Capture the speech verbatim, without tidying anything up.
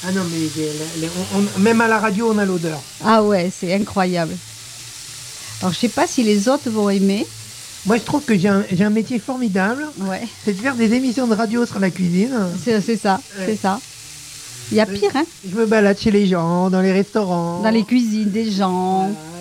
Ah non, mais les- les- on- on- même à la radio, on a l'odeur. Ah ouais, c'est incroyable. Alors, je sais pas si les autres vont aimer. Moi, je trouve que j'ai un, j'ai un métier formidable. Ouais, C'est de faire des émissions de radio sur la cuisine. c'est c'est ça, Ouais. c'est ça. Il y a pire, hein, Je me balade chez les gens, dans les restaurants. dans les cuisines des gens. Voilà.